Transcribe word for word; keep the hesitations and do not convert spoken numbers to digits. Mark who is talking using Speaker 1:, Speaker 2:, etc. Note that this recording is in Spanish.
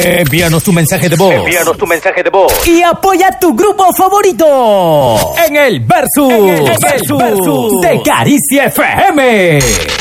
Speaker 1: Envíanos tu mensaje de voz.
Speaker 2: Envíanos tu mensaje de voz.
Speaker 1: Y apoya tu grupo favorito en el Versus, en el Versus, Versus de Caricia F M.